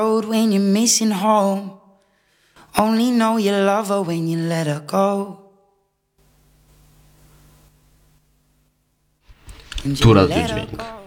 When you're missing home, only know you love her when you let her go. Tu Radio Dźwięk.